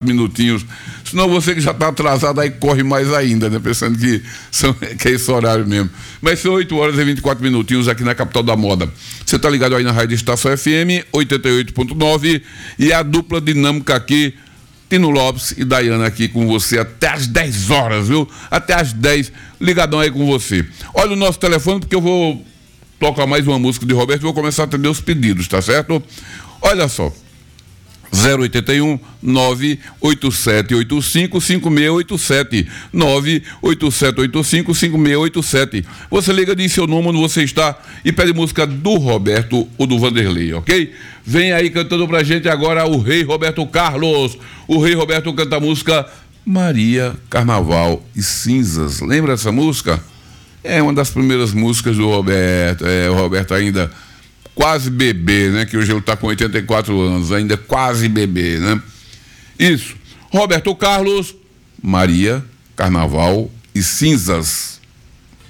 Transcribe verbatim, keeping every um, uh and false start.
minutinhos, senão você que já está atrasado aí corre mais ainda, né? Pensando que, são, que é esse horário mesmo. Mas são oito horas e vinte e quatro minutinhos aqui na capital da moda. Você está ligado aí na Rádio Estação F M oitenta e oito ponto nove e a dupla dinâmica aqui, Tino Lopes e Dayana aqui com você até às dez horas, viu? Até às dez, ligadão aí com você. Olha o nosso telefone, porque eu vou tocar mais uma música de Roberto e vou começar a atender os pedidos, tá certo? Olha só. zero oitenta e um, nove oito sete oito cinco, cinco seis oito sete, nove oito sete oito cinco, cinco seis oito sete. Você liga, diz seu nome, onde você está e pede música do Roberto ou do Vanderlei, ok? Vem aí cantando pra gente agora o Rei Roberto Carlos. O Rei Roberto canta a música Maria, Carnaval e Cinzas. Lembra essa música? É uma das primeiras músicas do Roberto. É, o Roberto ainda quase bebê, né? Que hoje ele está com oitenta e quatro anos, ainda quase bebê, né? Isso. Roberto Carlos, Maria, Carnaval e Cinzas.